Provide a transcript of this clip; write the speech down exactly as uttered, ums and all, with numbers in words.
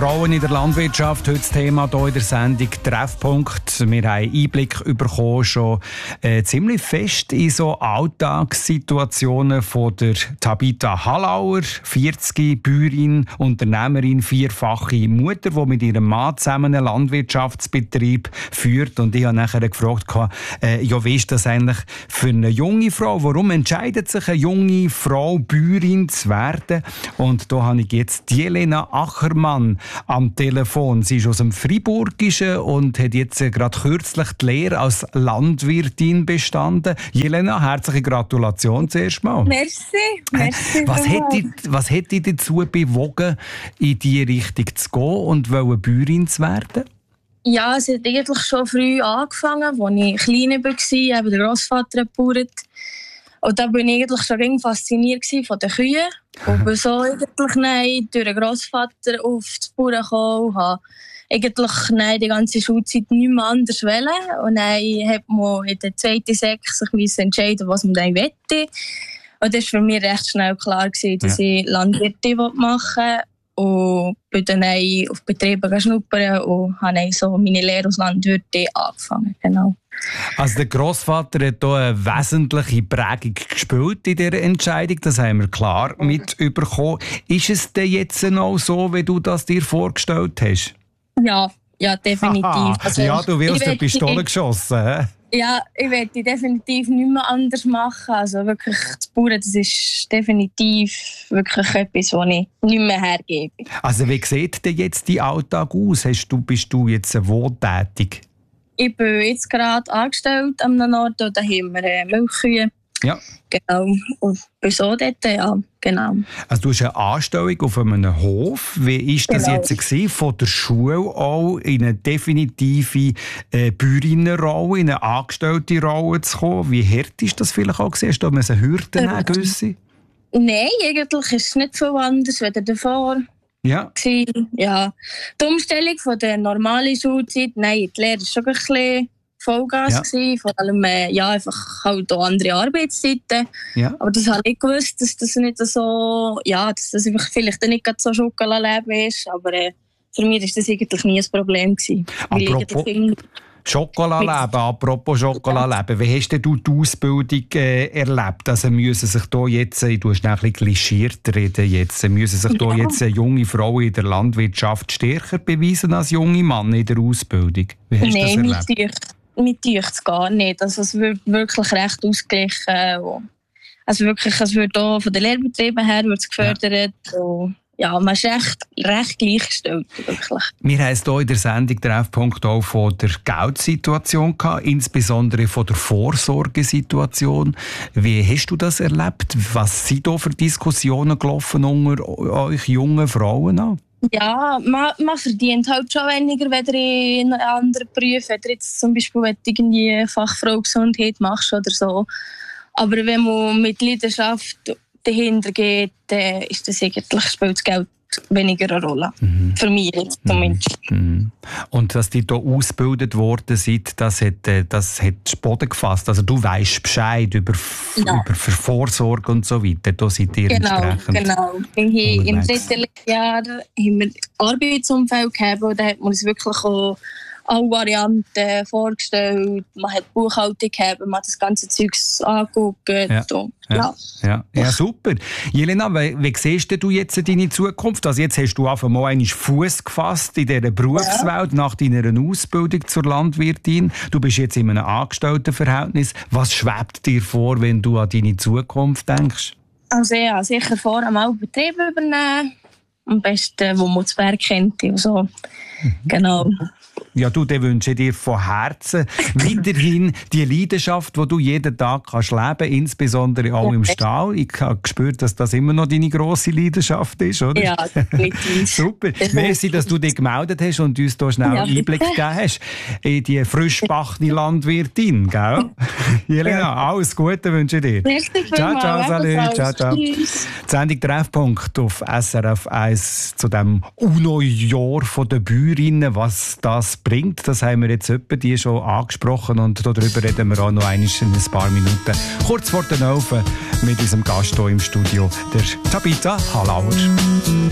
Frauen in der Landwirtschaft, heute das Thema hier in der Sendung Treffpunkt. Wir haben Einblick bekommen, schon äh, ziemlich fest in so Alltagssituationen von der Tabita Hallauer, vierzig, Bäuerin, Unternehmerin, vierfache Mutter, die mit ihrem Mann zusammen einen Landwirtschaftsbetrieb führt. Und ich habe nachher gefragt, äh, ja, wie ist das eigentlich für eine junge Frau? Warum entscheidet sich eine junge Frau, Bäuerin zu werden? Und da habe ich jetzt die Jelena Achermann am Telefon. Sie ist aus dem Freiburgischen und hat jetzt gerade kürzlich die Lehre als Landwirtin bestanden. Jelena, herzliche Gratulation zuerst mal. Merci, merci. Was hat dich, was hat dich dazu bewogen, in diese Richtung zu gehen und eine Bäuerin zu werden? Ja, es hat eigentlich schon früh angefangen, als ich klein war, eben der Grossvater hat gebaut. Und da war ich eigentlich schon fasziniert von den Kühen. Und bin so eigentlich nein, durch den Grossvater auf die Bauern gekommen und habe eigentlich nein, die ganze Schulzeit nicht mehr anders wollen. Und dann hat man in der zweiten Sek sich entscheiden, was man dann möchte. Und das war für mich recht schnell klar, dass ja. ich Landwirtin machen will. Und bin dann auf Betrieben schnuppern und habe dann so meine Lehre als Landwirtin angefangen. Genau. Also der Grossvater hat hier eine wesentliche Prägung gespielt in dieser Entscheidung, das haben wir klar mitbekommen. Ist es denn jetzt noch so, wie du das dir vorgestellt hast? Ja, ja, definitiv. Also, ja, du wirst eine Pistole geschossen. He? Ja, ich werde definitiv nicht mehr anders machen. Also wirklich, das Bauern, das ist definitiv wirklich etwas, was ich nicht mehr hergebe. Also wie sieht denn jetzt dein Alltag aus? Hast du, bist du jetzt wo tätig? Ich bin jetzt gerade angestellt am Ort, da haben wir äh, Milchkühe. Ja. Genau. Und bin so dort, ja, genau. Also du hast eine Anstellung auf einem Hof. Wie war das genau. jetzt gewesen, von der Schule auch in eine definitive äh, Bäuerinnenrolle, in eine angestellte Rolle zu kommen? Wie hart ist das vielleicht auch gewesen? Hast du da Hürden haben gewisse? Nein, eigentlich ist es nicht viel anders als davor. Ja. ja. Die Umstellung von der normalen Schulzeit, nein, die Lehre war schon ein bisschen Vollgas. Ja. Vor allem äh, ja, einfach halt auch andere Arbeitszeiten. Ja. Aber das habe ich gewusst, dass das nicht so, ja, dass das vielleicht nicht so Schokoladleben ist. Aber äh, für mich war das eigentlich nie ein Problem gewesen. Apropos Schokoladleben, apropos Schokoladleben, wie hast du die Ausbildung äh, erlebt? Also müssen sich da jetzt, du hast ein bisschen klischiert reden jetzt, müssen sich da ja. jetzt junge Frauen in der Landwirtschaft stärker beweisen als junge Männer in der Ausbildung? Wie hast Nein, du das erlebt? Mir dünkt es gar nicht. Also es wird wirklich recht ausgeglichen. Also wirklich, es wird auch von den Lehrbetrieben her wird es gefördert. Ja. Und ja, man ist recht, recht gleichgestellt. Wirklich. Wir haben es hier in der Sendung Treffpunkt auch von der Geldsituation gehabt, insbesondere von der Vorsorgesituation. Wie hast du das erlebt? Was sind da für Diskussionen gelaufen unter euch jungen Frauen auch? Ja, man, man verdient halt schon weniger, wenn du in einem anderen Beruf, wenn du jetzt zum Beispiel irgendwie Fachfrau Gesundheit machst oder so. Aber wenn man mit Leidenschaft dahinter geht, dann ist das eigentlich, spielt das Geld weniger eine Rolle. Mhm. Für mich jetzt zumindest. Mhm. Und dass die hier ausgebildet worden sind, das hat, das hat Boden gefasst. Also du weisst Bescheid über, ja. über Vorsorge und so weiter. Da seid ihr genau, entsprechend. Genau, genau. Im dritten Jahr haben wir Arbeitsumfeld gehabt und da hat man uns wirklich auch alle Varianten vorgestellt. Man hat Buchhaltung gehabt, man hat das ganze Zeug angeguckt. Ja. Und, ja. Ja. Ja. Ja, super. Jelena, wie, wie siehst du jetzt deine Zukunft? Also jetzt hast du einfach mal einen Fuß gefasst in dieser Berufswelt ja. nach deiner Ausbildung zur Landwirtin. Du bist jetzt in einem Angestelltenverhältnis. Was schwebt dir vor, wenn du an deine Zukunft denkst? Also ja, sicher vor einmal Betrieb übernehmen. Am besten, wo man das Berg kennt. Und so. Mhm. Genau. Ja, du, dann wünsche ich dir von Herzen weiterhin die Leidenschaft, die du jeden Tag kannst leben, insbesondere auch ja, im Stall. Ich habe gespürt, dass das immer noch deine grosse Leidenschaft ist, oder? Ja, definitiv. Super. Merci, dass du dich gemeldet hast und uns hier schnell ja, Einblick gegeben hast in die frisch gebackene Landwirtin, gell? Jelena, ja. alles Gute wünsche ich dir. Richtig, ciao, ciao, salut, ciao, ciao. Tschüss. Die Sendung Treffpunkt auf S R F eins zu dem UNO-Jahr der Bäuerinnen, was das bringt. Das haben wir jetzt etwa die schon angesprochen und darüber reden wir auch noch einmal in ein paar Minuten. Kurz vor den Elfen mit unserem Gast hier im Studio, der Tabita Hallauer.